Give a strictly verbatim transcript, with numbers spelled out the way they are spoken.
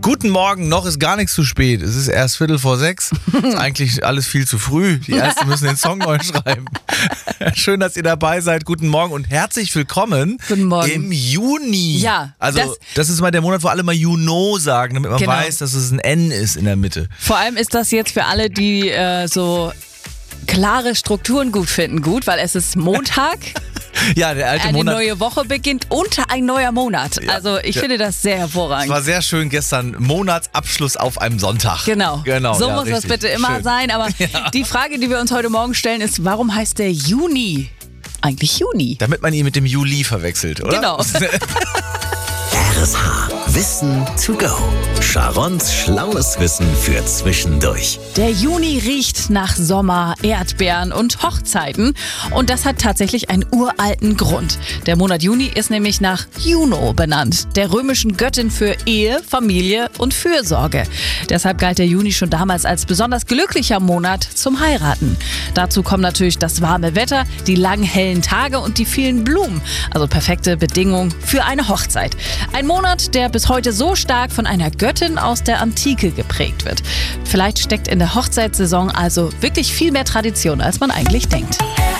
Guten Morgen, noch ist gar nichts zu spät. Es ist erst Viertel vor sechs. Ist eigentlich alles viel zu früh. Die Ärzte müssen den Song neu schreiben. Schön, dass ihr dabei seid. Guten Morgen und herzlich willkommen Guten Morgen. im Juni. Ja, also das, das, das ist mal der Monat, wo alle mal Juno sagen, damit man genau. weiß, dass es ein N ist in der Mitte. Vor allem ist das jetzt für alle, die äh, so klare Strukturen gut finden, gut, weil es ist Montag. Ja, der alte Eine Monat. neue Woche beginnt und ein neuer Monat. Ja, also ich ja. finde das sehr hervorragend. Es war sehr schön gestern, Monatsabschluss auf einem Sonntag. Genau, genau so ja, muss richtig. das bitte immer schön. sein. Aber Ja. die Frage, die wir uns heute Morgen stellen, ist, warum heißt der Juni eigentlich Juni? Damit man ihn mit dem Juli verwechselt, oder? Genau. R S H. Wissen to go. Sharons schlaues Wissen für zwischendurch. Der Juni riecht nach Sommer, Erdbeeren und Hochzeiten. Und das hat tatsächlich einen uralten Grund. Der Monat Juni ist nämlich nach Juno benannt, der römischen Göttin für Ehe, Familie und Fürsorge. Deshalb galt der Juni schon damals als besonders glücklicher Monat zum Heiraten. Dazu kommen natürlich das warme Wetter, die langen hellen Tage und die vielen Blumen. Also perfekte Bedingungen für eine Hochzeit. Ein Monat, der bis heute so stark von einer Göttin aus der Antike geprägt wird. Vielleicht steckt in der Hochzeitssaison also wirklich viel mehr Tradition, als man eigentlich denkt.